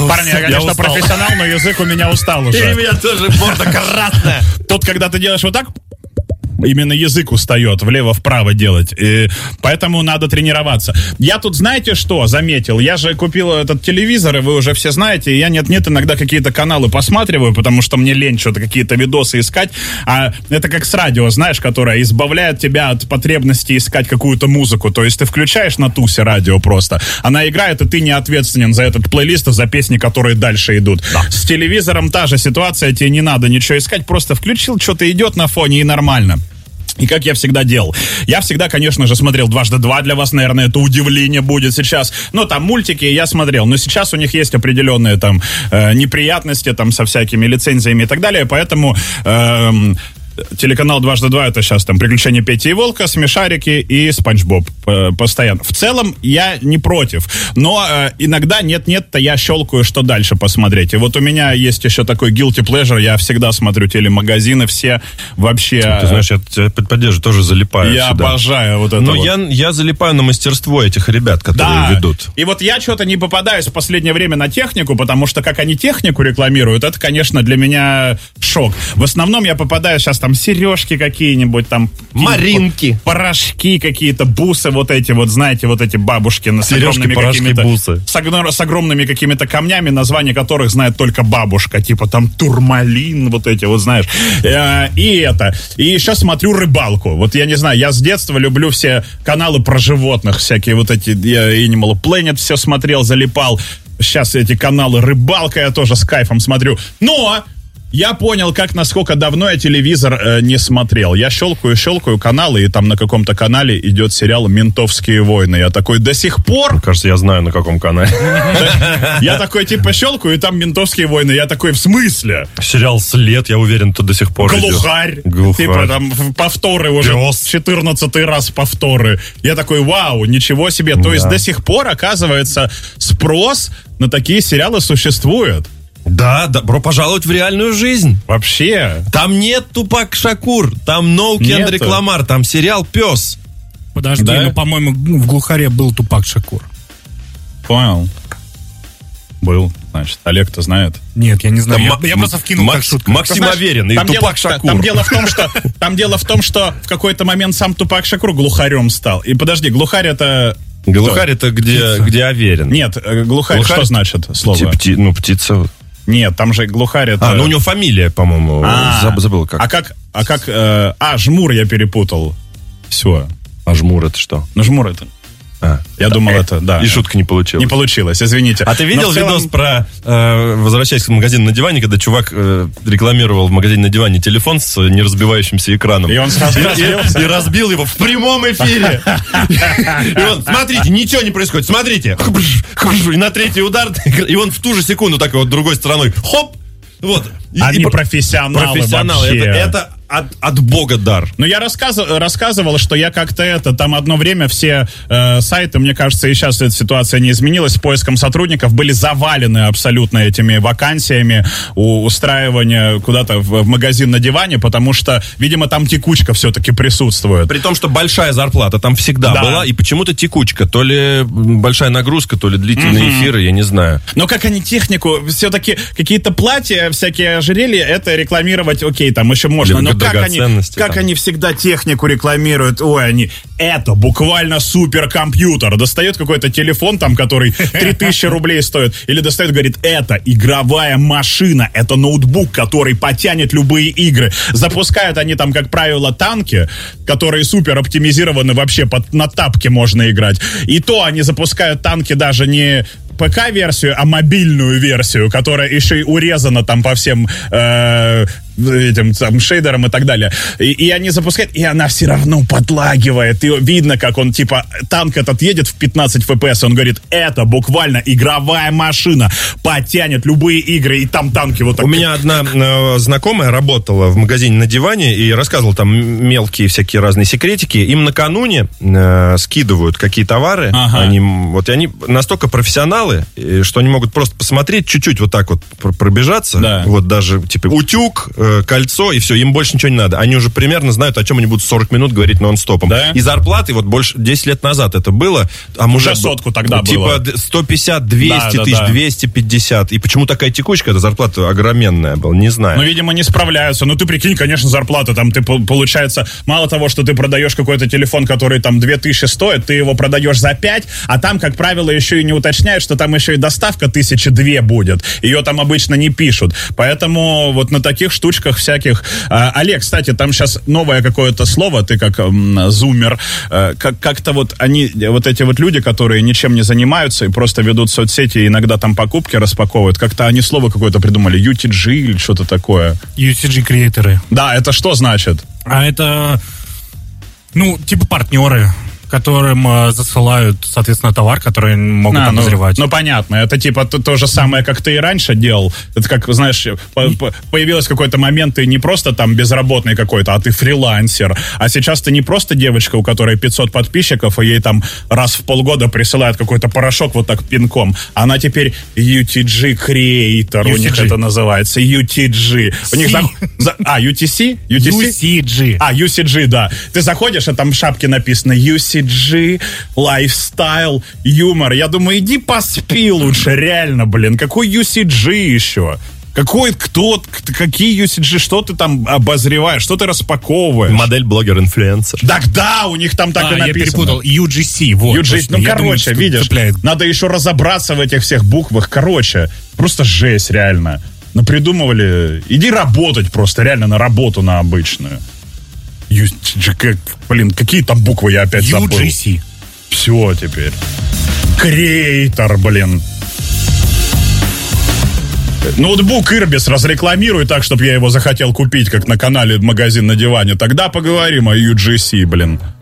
Парни, я, конечно, профессионал, но язык у меня устал уже. И у меня тоже морда красная. Тут, когда ты делаешь вот так, именно язык устает влево-вправо делать. И поэтому надо тренироваться. Я тут, знаете что, заметил? Я же купил этот телевизор, и вы уже все знаете, и я нет-нет иногда какие-то каналы посматриваю, потому что мне лень что-то, какие-то видосы искать. А это как с радио, знаешь, которое избавляет тебя от потребности искать какую-то музыку. То есть ты включаешь на тусе радио просто, она играет, и ты не ответственен за этот плейлист, за песни, которые дальше идут. Да. С телевизором та же ситуация, тебе не надо ничего искать, просто включил, что-то идет на фоне, и нормально. И как я всегда делал? Я всегда, конечно же, смотрел «Дважды два». Для вас, наверное, это удивление будет сейчас. Ну, там мультики я смотрел. Но сейчас у них есть определенные там неприятности там со всякими лицензиями и так далее. Поэтому... телеканал «Дважды два» — это сейчас там «Приключения Пети и Волка», «Смешарики» и «Спанч Боб» постоянно. В целом я не против, но иногда нет-нет-то я щелкаю, что дальше посмотреть. И вот у меня есть еще такой guilty pleasure, я всегда смотрю телемагазины, все вообще... Ты знаешь, я тебя поддерживаю, тоже залипаю я сюда. Обожаю вот это. Но вот. Я залипаю на мастерство этих ребят, которые ведут. И вот я что-то не попадаюсь в последнее время на технику, потому что как они технику рекламируют, это, конечно, для меня шок. В основном я попадаю сейчас там сережки какие-нибудь, там... Маринки. Порошки какие-то, бусы вот эти вот, знаете, вот эти бабушки с огромными какими-то... бусы. С огромными какими-то камнями, названия которых знает только бабушка. Типа там турмалин, вот эти вот, знаешь. И еще смотрю рыбалку. Вот я не знаю, я с детства люблю все каналы про животных, всякие вот эти... Я Animal Planet все смотрел, залипал. Сейчас эти каналы рыбалка я тоже с кайфом смотрю. Но... Я понял, насколько давно я телевизор не смотрел. Я щелкаю каналы, и там на каком-то канале идет сериал «Ментовские войны». Я такой, до сих пор... Мне кажется, я знаю, на каком канале. Я такой, типа, щелкаю, и там «Ментовские войны». Я такой, в смысле? Сериал «След», я уверен, тут до сих пор идет. Глухарь. Типа, там повторы уже. 14-й раз повторы. Я такой, вау, ничего себе. То есть до сих пор, оказывается, спрос на такие сериалы существует. Да, добро пожаловать в реальную жизнь. Вообще. Там нет Тупак Шакур, там No Кендрик Ламар, там сериал «Пес». Подожди, ну, по-моему, в «Глухаре» был Тупак Шакур. Понял. Был, значит. Олег-то знает. Нет, я не знаю. Я просто вкинул как шутку. Максим Аверин и Тупак Шакур. Там дело в том, что в какой-то момент сам Тупак Шакур глухарем стал. И подожди, глухарь это... Глухарь это где Аверин. Нет, глухарь что значит слово? Птица. Нет, там же глухарь это... у него фамилия, по-моему, забыл как. Жмур я перепутал. Все. А Жмур это что? Ну, Жмур это... Я думал, это, да. И шутка не получилась. Не получилось, извините. А ты видел видос про, возвращаясь к магазину на диване, когда чувак рекламировал в магазине на диване телефон с неразбивающимся экраном? И он сразу разбился. И разбил его в прямом эфире. И он, смотрите, ничего не происходит, смотрите. И на третий удар, и он в ту же секунду так вот другой стороной, хоп, вот. Они профессионалы вообще. Это от Бога дар. Но я рассказывал, что я как-то там одно время все сайты, мне кажется, и сейчас эта ситуация не изменилась, с поиском сотрудников были завалены абсолютно этими вакансиями устраивания куда-то в магазин на диване, потому что, видимо, там текучка все-таки присутствует. При том, что большая зарплата там всегда была, и почему-то текучка. То ли большая нагрузка, то ли длительные эфиры, я не знаю. Но как они технику, все-таки какие-то платья, всякие ожерелья, это рекламировать, окей, там еще можно, но как они всегда технику рекламируют. Это буквально суперкомпьютер. Достает какой-то телефон, там, который 3000 рублей стоит, или достает, говорит, это игровая машина, это ноутбук, который потянет любые игры. Запускают они там, как правило, танки, которые супер оптимизированы, вообще на тапке можно играть. И то они запускают танки даже не ПК-версию, а мобильную версию, которая еще и урезана там по всем этим там шейдерам и так далее. И они запускают, и она все равно подлагивает. И видно, как он, типа, танк этот едет в 15 FPS, он говорит, это буквально игровая машина, потянет любые игры, и там танки вот так. У меня одна знакомая работала в магазине на диване и рассказывала там мелкие всякие разные секретики. Им накануне скидывают какие товары, они настолько профессионалы, что они могут просто посмотреть, чуть-чуть вот так вот пробежаться, вот даже, типа, утюг, кольцо, и все, им больше ничего не надо. Они уже примерно знают, о чем они будут 40 минут говорить нон-стопом. Да? И зарплаты, вот больше 10 лет назад это было. А уже сотку тогда было. Типа 150, 200 тысяч, 250. И почему такая текучка? Это зарплата огроменная была, не знаю. Ну, видимо, не справляются. Ну, ты прикинь, конечно, зарплата там, ты, получается, мало того, что ты продаешь какой-то телефон, который там 2000 стоит, ты его продаешь за 5, а там, как правило, еще и не уточняют, что там еще и доставка 1002 будет. Ее там обычно не пишут. Поэтому вот на таких штучках всяких... Олег, кстати, там сейчас новое какое-то слово, ты как зумер, как-то вот они, вот эти вот люди, которые ничем не занимаются и просто ведут соцсети, и иногда там покупки распаковывают, как-то они слово какое-то придумали, UTG или что-то такое. UTG-креаторы. Да, это что значит? А это, ну, типа партнеры, которым засылают, соответственно, товар, который могут подозревать. Ну, понятно. Это типа то же самое, как ты и раньше делал. Это как, знаешь, появился какой-то момент, ты не просто там безработный какой-то, а ты фрилансер. А сейчас ты не просто девочка, у которой 500 подписчиков, и ей там раз в полгода присылают какой-то порошок вот так пинком. Она теперь UTG Creator, у них это называется. UTG. У них UTC? UCG. UCG, да. Ты заходишь, а там в шапке написано UCG, лайфстайл, юмор. Я думаю, иди поспи лучше, реально, блин. Какой UCG еще? Какие UCG, что ты там обозреваешь, что ты распаковываешь? Модель, блогер, инфлюенсер. Так да, у них там так и написано. Я перепутал, UGC, вот. UGC, ну, короче, видишь, надо еще разобраться в этих всех буквах, короче, просто жесть, реально. Напридумывали, иди работать просто, реально, на работу, на обычную. Блин, какие там буквы я опять забыл? UGC. Все теперь. Креатор, блин. Ноутбук Ирбис разрекламируй так, чтобы я его захотел купить, как на канале «Магазин на диване». Тогда поговорим о UGC, блин.